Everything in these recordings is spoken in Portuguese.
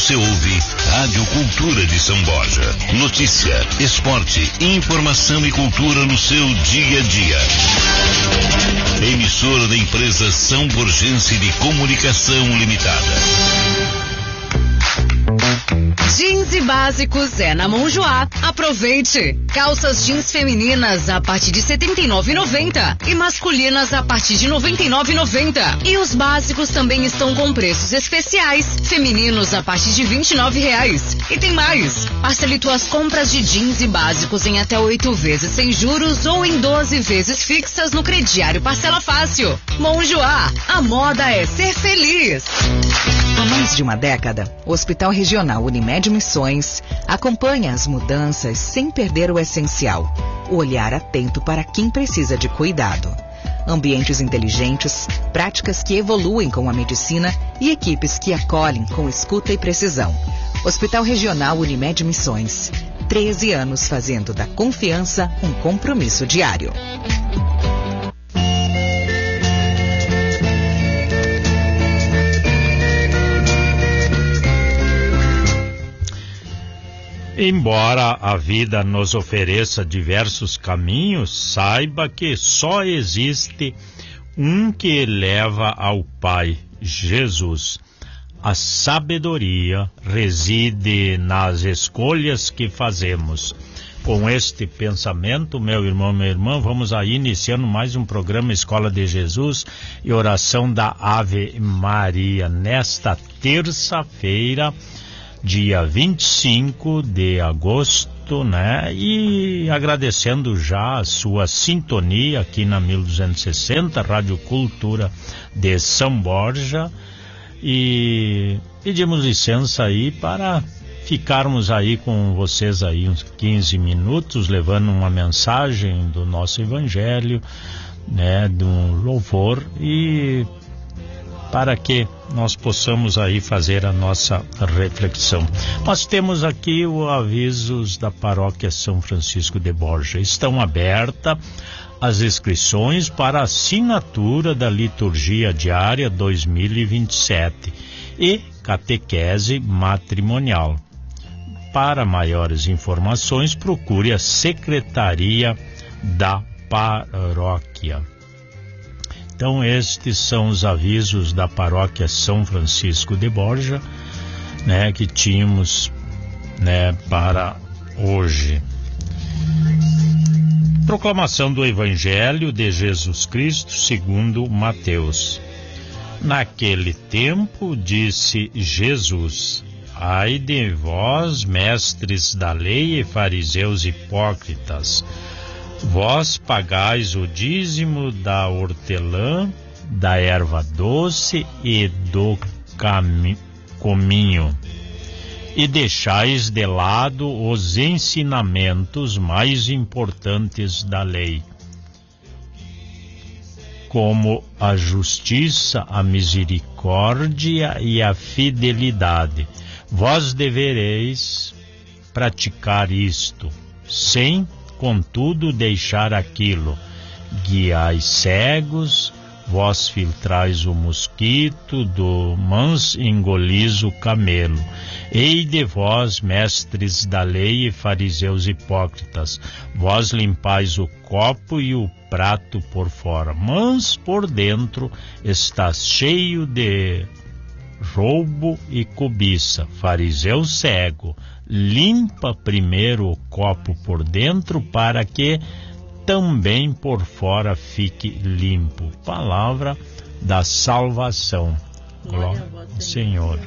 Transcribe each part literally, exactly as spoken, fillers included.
você ouve Rádio Cultura de São Borja. Notícia, esporte, informação e cultura no seu dia a dia. Emissora da empresa São Borgense de Comunicação Limitada. Jeans e básicos é na Monjoá. Aproveite! Calças jeans femininas a partir de setenta e nove reais e noventa centavos e masculinas a partir de noventa e nove reais e noventa centavos. E os básicos também estão com preços especiais. Femininos a partir de vinte e nove reais. E tem mais! Parcele tuas compras de jeans e básicos em até oito vezes sem juros ou em doze vezes fixas no crediário Parcela Fácil. Monjoá, a moda é ser feliz. Há mais de uma década, o Hospital Regional Unimed Missões acompanha as mudanças sem perder o essencial, o olhar atento para quem precisa de cuidado. Ambientes inteligentes, práticas que evoluem com a medicina e equipes que acolhem com escuta e precisão. Hospital Regional Unimed Missões, treze anos fazendo da confiança um compromisso diário. Embora a vida nos ofereça diversos caminhos, saiba que só existe um que leva ao Pai, Jesus. A sabedoria reside nas escolhas que fazemos. Com este pensamento, meu irmão, minha irmã, vamos aí iniciando mais um programa Escola de Jesus e oração da Ave Maria, nesta terça-feira, dia vinte e cinco de agosto, né? E agradecendo já a sua sintonia aqui na mil duzentos e sessenta, Rádio Cultura de São Borja. E pedimos licença aí para ficarmos aí com vocês aí uns quinze minutos, levando uma mensagem do nosso Evangelho, né? De um louvor, e para que nós possamos aí fazer a nossa reflexão. Nós temos aqui os avisos da Paróquia São Francisco de Borja. Estão abertas as inscrições para a assinatura da Liturgia Diária dois mil e vinte e sete e Catequese Matrimonial. Para maiores informações, procure a Secretaria da Paróquia. Então, estes são os avisos da Paróquia São Francisco de Borja, né, que tínhamos, né, para hoje. Proclamação do Evangelho de Jesus Cristo segundo Mateus. Naquele tempo disse Jesus: ai de vós, mestres da lei e fariseus hipócritas, vós pagais o dízimo da hortelã, da erva doce e do cami- cominho, e deixais de lado os ensinamentos mais importantes da lei, como a justiça, a misericórdia e a fidelidade. Vós devereis praticar isto, sem contudo deixar aquilo. Guiais cegos, vós filtrais o mosquito, do mans engolis o camelo. Ei de vós, mestres da lei e fariseus hipócritas, vós limpais o copo e o prato por fora, mas por dentro está cheio de roubo e cobiça. Fariseu cego, limpa primeiro o copo por dentro, para que também por fora fique limpo. Palavra da salvação. Glória ao Senhor.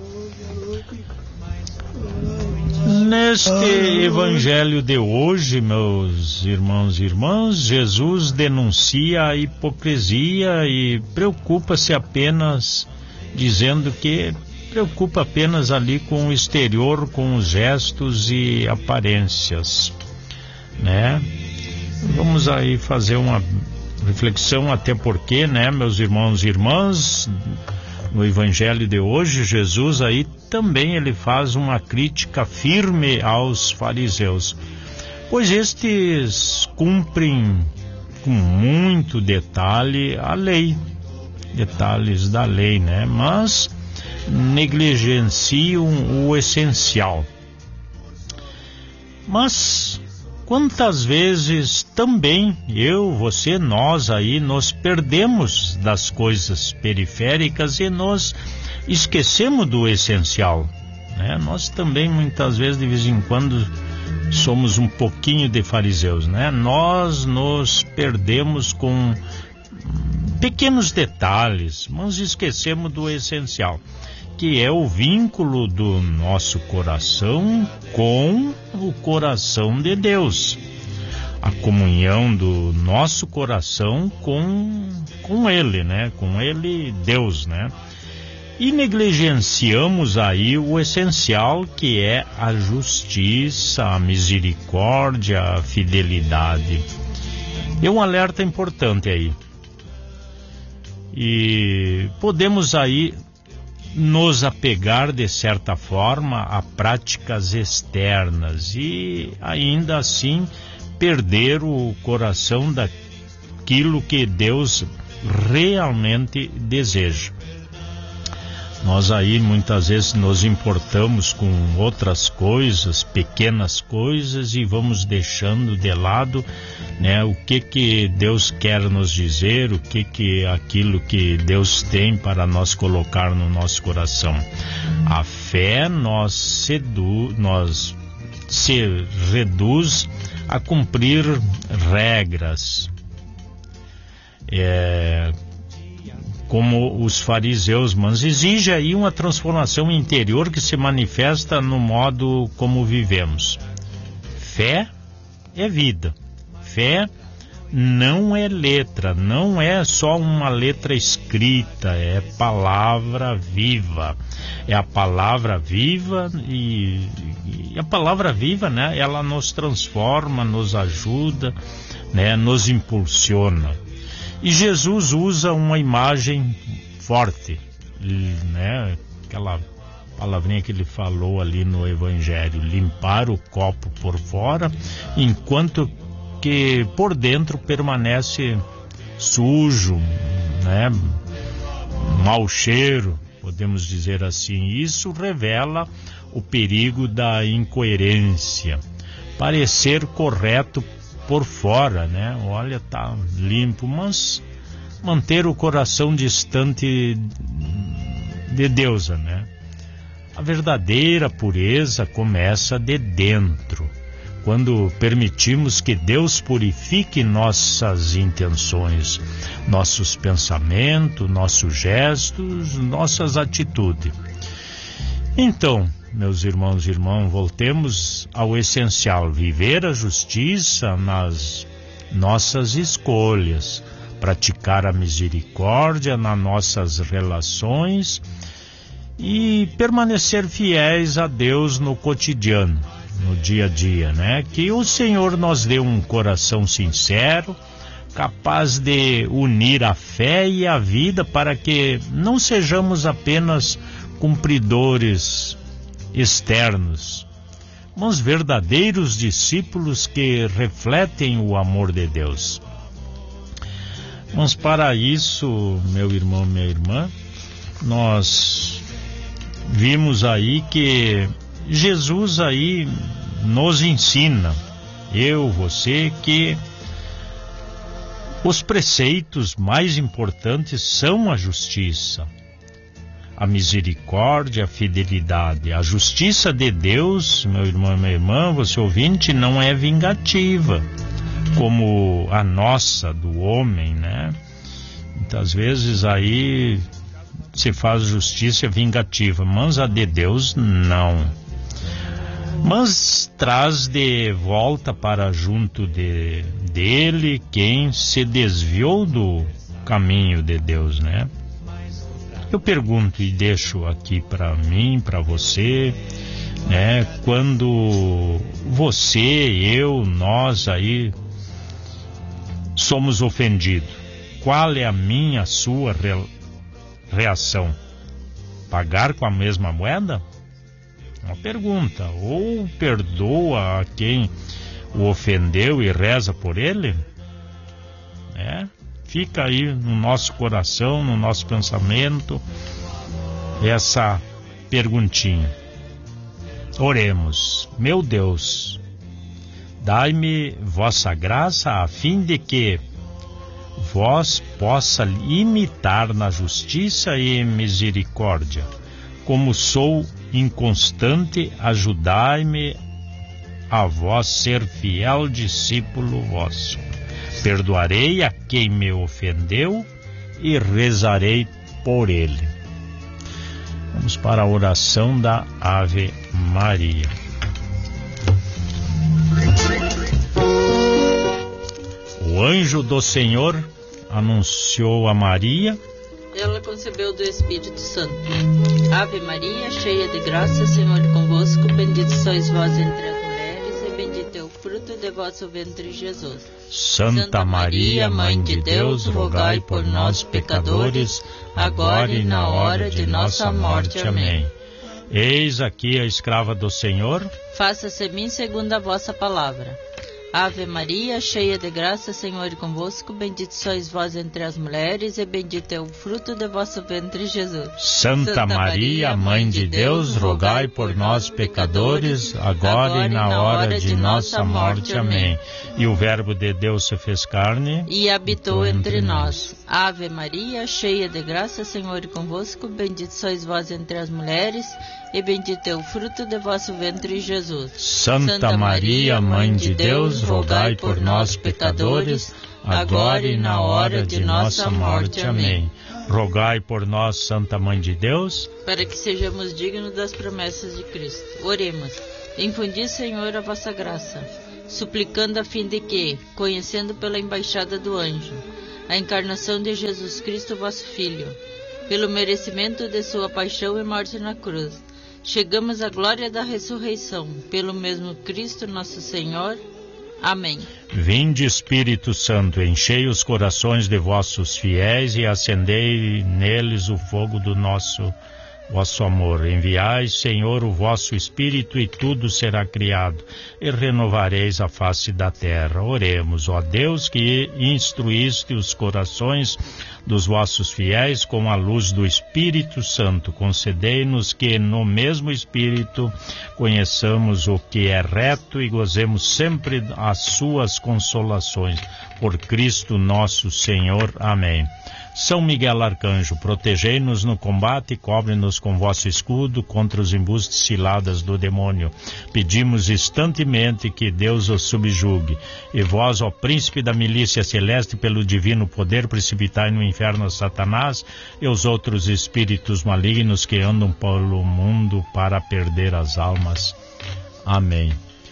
Neste evangelho de hoje, meus irmãos e irmãs, Jesus denuncia a hipocrisia e preocupa-se apenas, dizendo que preocupa apenas ali com o exterior, com os gestos e aparências, né? Vamos aí fazer uma reflexão, até porque, né, meus irmãos e irmãs, no evangelho de hoje, Jesus aí também ele faz uma crítica firme aos fariseus, pois estes cumprem com muito detalhe a lei, detalhes da lei, né? Mas negligenciam o essencial. Mas quantas vezes também eu, você, nós aí nos perdemos das coisas periféricas e nos esquecemos do essencial, né? Nós também muitas vezes, de vez em quando, somos um pouquinho de fariseus, né? Nós nos perdemos com pequenos detalhes, mas esquecemos do essencial, que é o vínculo do nosso coração com o coração de Deus. A comunhão do nosso coração com, com Ele, né? Com Ele, Deus, né? E negligenciamos aí o essencial, que é a justiça, a misericórdia, a fidelidade. É um alerta importante aí. E podemos aí nos apegar de certa forma a práticas externas e ainda assim perder o coração daquilo que Deus realmente deseja. Nós aí muitas vezes nos importamos com outras coisas, pequenas coisas, e vamos deixando de lado, né, o que que Deus quer nos dizer, o que que aquilo que Deus tem para nós colocar no nosso coração. A fé nós, sedu, nós se reduz a cumprir regras, é, como os fariseus, mas exige aí uma transformação interior que se manifesta no modo como vivemos. Fé é vida. Fé não é letra, não é só uma letra escrita, é palavra viva. É a palavra viva e, e a palavra viva, né, ela nos transforma, nos ajuda, né, nos impulsiona. E Jesus usa uma imagem forte, né? Aquela palavrinha que ele falou ali no Evangelho: limpar o copo por fora, enquanto que por dentro permanece sujo, né? Mau cheiro, podemos dizer assim. Isso revela o perigo da incoerência. Parecer correto por fora, né? Olha, tá limpo, mas manter o coração distante de Deus, né? A verdadeira pureza começa de dentro, quando permitimos que Deus purifique nossas intenções, nossos pensamentos, nossos gestos, nossas atitudes. Então, meus irmãos e irmãs, voltemos ao essencial: viver a justiça nas nossas escolhas, praticar a misericórdia nas nossas relações e permanecer fiéis a Deus no cotidiano, no dia a dia, né? Que o Senhor nos dê um coração sincero, capaz de unir a fé e a vida, para que não sejamos apenas cumpridores externos, mas verdadeiros discípulos que refletem o amor de Deus. Mas para isso, meu irmão, minha irmã, nós vimos aí que Jesus aí nos ensina, eu, você, que os preceitos mais importantes são a justiça, a misericórdia, a fidelidade. A justiça de Deus, meu irmão e minha irmã, você ouvinte, não é vingativa, como a nossa, do homem, né? Muitas vezes aí se faz justiça vingativa, mas a de Deus não. Mas traz de volta para junto de, dele quem se desviou do caminho de Deus, né? Eu pergunto e deixo aqui para mim, para você, né? Quando você, eu, nós aí somos ofendidos, qual é a minha, a sua re, reação? Pagar com a mesma moeda? Uma pergunta. Ou perdoa a quem o ofendeu e reza por ele? É. Fica aí no nosso coração, no nosso pensamento, essa perguntinha. Oremos. Meu Deus, dai-me vossa graça a fim de que vós possa imitar na justiça e misericórdia. Como sou inconstante, ajudai-me a vós ser fiel discípulo vosso. Perdoarei a quem me ofendeu e rezarei por ele. Vamos para a oração da Ave Maria. O anjo do Senhor anunciou a Maria. Ela concebeu do Espírito Santo. Ave Maria, cheia de graça, o Senhor é convosco. Bendita sois vós entre as mulheres, e bendito é o fruto de vosso ventre, Jesus. Santa Maria, Mãe de Deus, rogai por nós, pecadores, agora e na hora de nossa morte. Amém. Eis aqui a escrava do Senhor. Faça-se em mim segundo a vossa palavra. Ave Maria, cheia de graça, o Senhor é convosco. Bendito sois vós entre as mulheres, e bendito é o fruto de vosso ventre, Jesus. Santa, Santa Maria, Mãe de Deus, rogai por nós, pecadores, agora e na hora de nossa morte. Amém. E o Verbo de Deus se fez carne e habitou entre nós. Ave Maria, cheia de graça, o Senhor é convosco. Bendito sois vós entre as mulheres, e bendito é o fruto de vosso ventre, Jesus. Santa, Santa Maria, Mãe de Deus, rogai por nós, pecadores, agora e na hora de nossa morte. Amém. Rogai por nós, Santa Mãe de Deus, para que sejamos dignos das promessas de Cristo. Oremos. Infundi, Senhor, a vossa graça, suplicando a fim de que, conhecendo pela embaixada do anjo a encarnação de Jesus Cristo, vosso Filho, pelo merecimento de sua paixão e morte na cruz, chegamos à glória da ressurreição, pelo mesmo Cristo nosso Senhor. Amém. Vinde, Espírito Santo, enchei os corações de vossos fiéis e acendei neles o fogo do nosso vosso amor. Enviai, Senhor, o vosso Espírito, e tudo será criado, e renovareis a face da terra. Oremos, ó Deus, que instruíste os corações dos vossos fiéis com a luz do Espírito Santo. Concedei-nos que, no mesmo Espírito, conheçamos o que é reto e gozemos sempre as suas consolações. Por Cristo nosso Senhor. Amém. São Miguel Arcanjo, protegei-nos no combate e cobre-nos com vosso escudo contra os embustes ciladas do demônio. Pedimos instantemente que Deus os subjugue. E vós, ó príncipe da milícia celeste, pelo divino poder, precipitai no inferno a Satanás e os outros espíritos malignos que andam pelo mundo para perder as almas. Amém.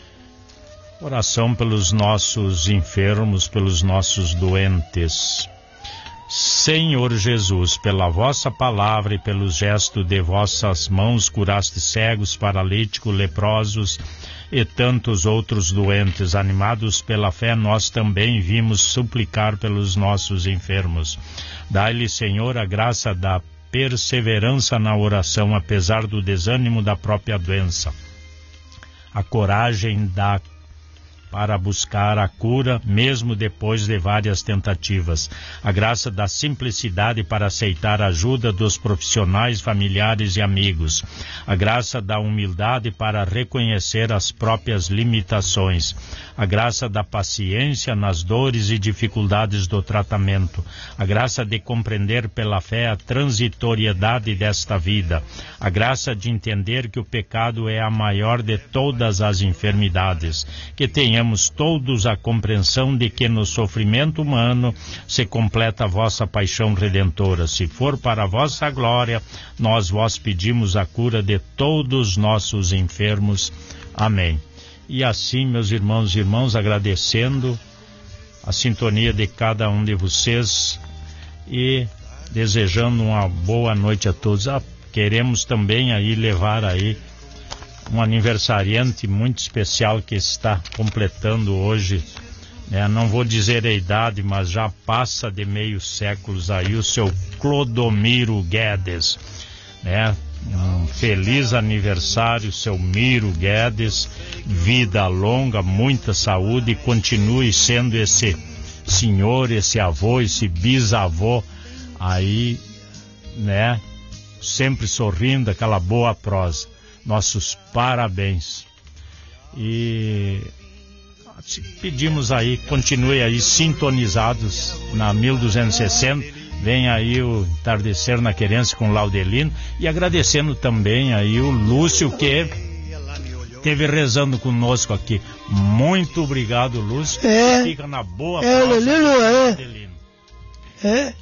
Oração pelos nossos enfermos, pelos nossos doentes. Senhor Jesus, pela vossa palavra e pelo gesto de vossas mãos curaste cegos, paralíticos, leprosos e tantos outros doentes. Animados pela fé, nós também vimos suplicar pelos nossos enfermos. Dai-lhe, Senhor, a graça da perseverança na oração, apesar do desânimo da própria doença. A coragem da para buscar a cura, mesmo depois de várias tentativas. A graça da simplicidade para aceitar a ajuda dos profissionais, familiares e amigos. A graça da humildade para reconhecer as próprias limitações. A graça da paciência nas dores e dificuldades do tratamento. A graça de compreender pela fé a transitoriedade desta vida. A graça de entender que o pecado é a maior de todas as enfermidades. Que tenhamos todos a compreensão de que no sofrimento humano se completa a vossa paixão redentora. Se for para a vossa glória, nós vos pedimos a cura de todos nossos enfermos. Amém. E assim, meus irmãos e irmãs, agradecendo a sintonia de cada um de vocês e desejando uma boa noite a todos. Ah, queremos também aí levar aí um aniversariante muito especial que está completando hoje, né? Não vou dizer a idade, mas já passa de meio séculos aí, o seu Clodomiro Guedes, né? Um feliz aniversário, seu Miro Guedes, vida longa, muita saúde, e continue sendo esse senhor, esse avô, esse bisavô aí, né? sempre sorrindo, aquela boa prosa. Nossos parabéns. E pedimos aí, continue aí sintonizados na mil duzentos e sessenta. Vem aí o Entardecer na Querência com Laudelino. E agradecendo também aí o Lúcio, que esteve rezando conosco aqui. Muito obrigado, Lúcio. É. Fica na boa É, prosa, Laudelino, é. Laudelino. É.